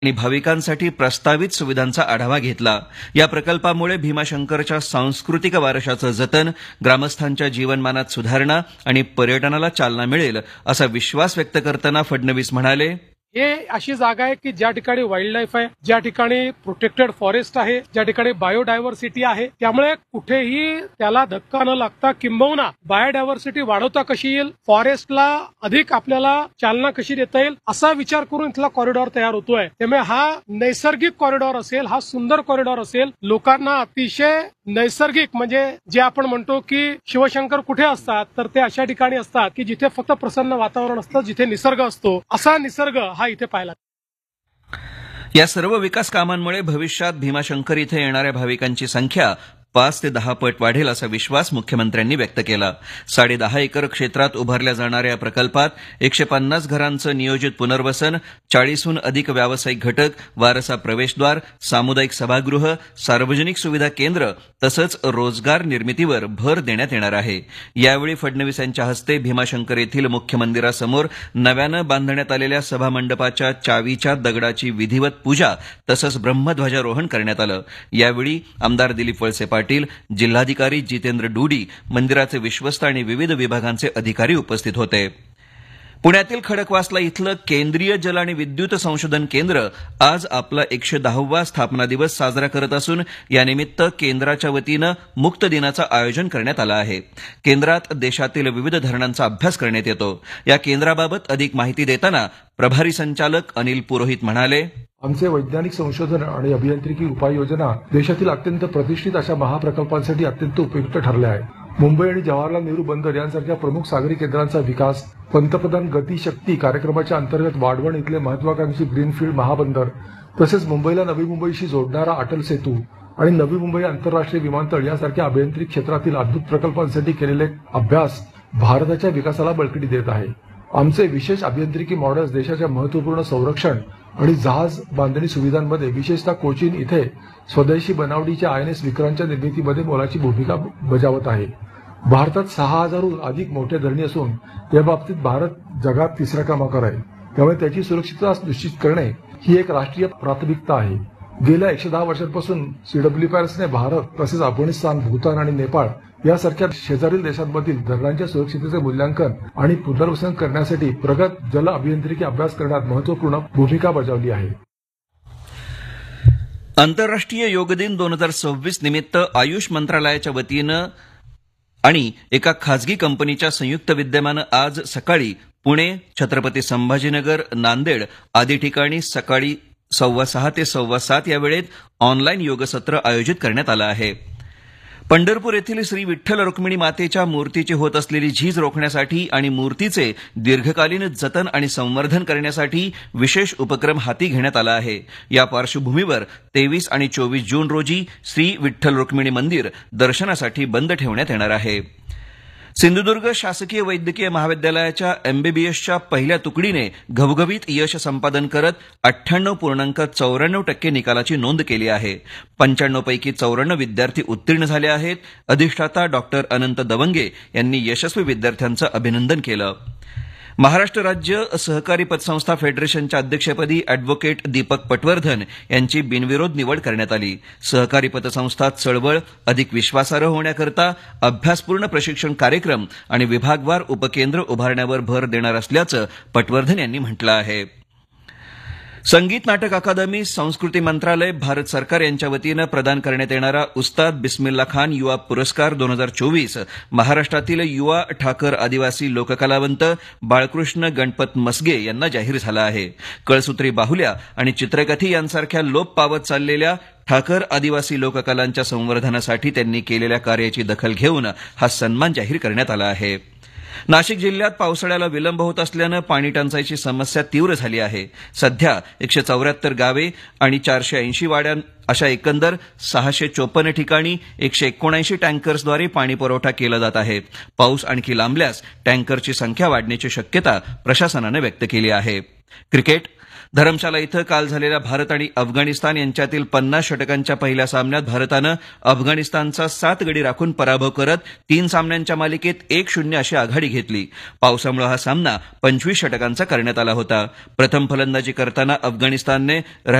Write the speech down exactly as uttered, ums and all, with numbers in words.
आणि भाविकांसाठी प्रस्तावित सुविधांचा आढावा घेतला. या प्रकल्पामुळे भीमाशंकरच्या सांस्कृतिक वारशाचं जतन, ग्रामस्थांच्या जीवनमानात सुधारणा आणि पर्यटनाला चालना मिळेल असा विश्वास व्यक्त करताना फडणवीस म्हणाले, हे अशी जागा आहे की ज्या ठिकाणी वाईल्ड लाईफ आहे, ज्या ठिकाणी प्रोटेक्टेड फॉरेस्ट आहे, ज्या ठिकाणी बायोडायव्हर्सिटी आहे. त्यामुळे कुठेही त्याला धक्का न लागता किंबहुना बायोडायव्हर्सिटी वाढवता कशी येईल, फॉरेस्टला अधिक आपल्याला चालना कशी देता येईल असा विचार करून इथला कॉरिडॉर तयार होतोय. त्यामुळे हा नैसर्गिक कॉरिडॉर असेल, हा सुंदर कॉरिडॉर असेल. लोकांना अतिशय नैसर्गिक म्हणजे जे आपण म्हणतो की शिवशंकर कुठे असतात तर ते अशा ठिकाणी असतात की जिथे फक्त प्रसन्न वातावरण असतं, जिथे निसर्ग असतो. असा निसर्ग हा इथे पाहिला. या सर्व विकास कामांमुळे भविष्यात भीमाशंकर इथे येणाऱ्या भाविकांची संख्या पाच ते दहा पट वाढेल असा विश्वास मुख्यमंत्र्यांनी व्यक्त केला. साडे दहा एकर क्षेत्रात उभारल्या जाणाऱ्या या प्रकल्पात एकशे पन्नास घरांचं नियोजित पुनर्वसन, चाळीसहून अधिक व्यावसायिक घटक, वारसा प्रवेशद्वार, सामुदायिक सभागृह, सार्वजनिक सुविधा केंद्र तसंच रोजगार निर्मितीवर भर देण्यात येणार आहे. यावेळी फडणवीस यांच्या हस्ते भीमाशंकर येथील मुख्य मंदिरासमोर नव्यानं बांधण्यात आलेल्या सभामंडपाच्या चावीच्या दगडाची विधिवत पूजा तसंच ब्रह्मध्वजारोहण करण्यात आलं. यावेळी आमदार दिलीप वळसे पाटील, जिल्हाधिकारी जितेंद्र डुडी, मंदिराचे विश्वस्त आणि विविध विभागांचे अधिकारी उपस्थित होते. पुण्यातील खडकवासला इथलं केंद्रीय जल आणि विद्युत संशोधन केंद्र आज आपला एकशे दहावा स्थापना दिवस साजरा करत असून यानिमित्त केंद्राच्या वतीनं मुक्त दिनाचं आयोजन करण्यात आलं आहे. केंद्रात देशातील विविध धरणांचा अभ्यास करण्यात येतो. या केंद्राबाबत अधिक माहिती देताना प्रभारी संचालक अनिल पुरोहित म्हणाले, आमचे वैज्ञानिक संशोधन आणि अभियांत्रिकी उपाययोजना देशातील अत्यंत प्रतिष्ठित अशा महाप्रकल्पांसाठी अत्यंत उपयुक्त ठरल्या आहेत. मुंबई आणि जवाहरलाल नेहरू बंदर यांसारख्या प्रमुख सागरी केंद्रांचा विकास, पंतप्रधान गती शक्ती कार्यक्रमाच्या अंतर्गत वाढवण इथले महत्वाकांक्षी ग्रीनफील्ड महाबंदर, तसेच मुंबईला नवी मुंबईशी जोडणारा अटल सेतू आणि नवी मुंबई आंतरराष्ट्रीय विमानतळ यासारख्या अभियांत्रिक क्षेत्रातील अद्भुत प्रकल्पांसाठी केलेले अभ्यास भारताच्या विकासाला बळकटी देत आहे. आमचे विशेष अभियांत्रिकी मॉडेल्स देशाच्या महत्वपूर्ण संरक्षण आणि जहाज बांधणी सुविधांमध्ये विशेषतः कोचीन इथे स्वदेशी बनावटीच्या आय एन एस विक्रांतच्या निर्मितीमध्ये मोलाची भूमिका बजावत आहे. भारतात सहा हजारहून अधिक मोठ्या धरणी असून या बाबतीत भारत जगात तिसऱ्या क्रमांकावर आहे. त्यामुळे त्याची सुरक्षितता निश्चित करणे ही एक राष्ट्रीय प्राथमिकता आहे. गेल्या एकशे दहा वर्षांपासून सीडब्ल्यूपीआरएसने भारत तसेच अफगाणिस्तान, भूतान आणि नेपाळ यासारख्या शेजारील देशांमधील धरणांच्या सुरक्षिततेचे मूल्यांकन आणि पुनर्वसन करण्यासाठी प्रगत जल अभियांत्रिकी अभ्यास करण्यात महत्वपूर्ण भूमिका बजावली आहे. आंतरराष्ट्रीय योग दिन दोन हजार सव्वीस निमित्त आयुष मंत्रालयाच्या वतीनं आणि एका खासगी कंपनीच्या संयुक्त विद्यमानं आज सकाळी पुणे, छत्रपती संभाजीनगर, नांदेड आदी ठिकाणी सकाळी सव्वा सहा ते सव्वा सात या वेळेत ऑनलाईन योगसत्र आयोजित करण्यात आलं आहे. पंढरपूर येथील श्री विठ्ठल रुक्मिणी मातेच्या मूर्तीची होत असलेली झीज रोखण्यासाठी आणि मूर्तीचे दीर्घकालीन जतन आणि संवर्धन करण्यासाठी विशेष उपक्रम हाती घेण्यात आला आहे. या पार्श्वभूमीवर तेवीस आणि चोवीस जून रोजी श्री विठ्ठल रुक्मिणी मंदिर दर्शनासाठी बंद ठेवण्यात येणार आहे. सिंधुदुर्ग शासकीय वैद्यकीय महाविद्यालयाच्या एमबीबीएसच्या पहिल्या तुकडीने घवघवीत यश संपादन करत अठ्ठ्याण्णव पूर्णांक चौऱ्याण्णव टक्के निकालाची नोंद केली आहे. पंच्याण्णव पैकी चौऱ्याण्णव विद्यार्थी उत्तीर्ण झाले आहेत. अधिष्ठाता डॉक्टर अनंत दवंगे यांनी यशस्वी विद्यार्थ्यांचं अभिनंदन केलं. महाराष्ट्र राज्य सहकारी पतसंस्था फेडरेशनच्या अध्यक्षपदी अॅडव्होकेट दीपक पटवर्धन यांची बिनविरोध निवड करण्यात आली. सहकारी पतसंस्था चळवळ अधिक विश्वासार्ह होण्याकरता अभ्यासपूर्ण प्रशिक्षण कार्यक्रम आणि विभागवार उपकेंद्र उभारण्यावर भर देणार असल्याचं पटवर्धन यांनी म्हटलं आहे. संगीत नाटक अकादमी, संस्कृती मंत्रालय, भारत सरकार यांच्या वतीनं प्रदान करण्यात येणारा उस्ताद बिस्मिल्ला खान युवा पुरस्कार दोन हजार चोवीस महाराष्ट्रातील युवा ठाकर आदिवासी लोककलावंत बाळकृष्ण गणपत मसगे यांना जाहीर झाला आहे. कळसूत्री बाहुल्या आणि चित्रकथी यांसारख्या लोप पावत चाललेल्या ठाकर आदिवासी लोककलांच्या संवर्धनासाठी त्यांनी केलेल्या कार्याची दखल घेऊन हा सन्मान जाहीर करण्यात आला आहे. नाशिक जिल्ह्यात पावसाळ्याला विलंब होत असल्यानं पाणी टंचाईची समस्या तीव्र झाली आहे. सध्या एकशे चौऱ्याहत्तर गावे आणि चारशे ऐंशी वाड्या अशा एकंदर सहाशे चोपन्न ठिकाणी एकशे एकोणऐंशी टँकर्सद्वारे पाणी पुरवठा केला जात आहे. पाऊस आणखी लांबल्यास टँकरची संख्या वाढण्याची शक्यता प्रशासनानं व्यक्त केली आहे. क्रिकेट धरमशाला इथं काल झालेल्या भारत आणि अफगाणिस्तान यांच्यातील पन्नास षटकांच्या पहिल्या सामन्यात भारतानं अफगाणिस्तानचा सात गडी राखून पराभव करत तीन सामन्यांच्या मालिकेत एक शून्य अशी आघाडी घेतली. पावसामुळे हा सामना पंचवीस षटकांचा करण्यात आला होता. प्रथम फलंदाजी करताना अफगाणिस्तानने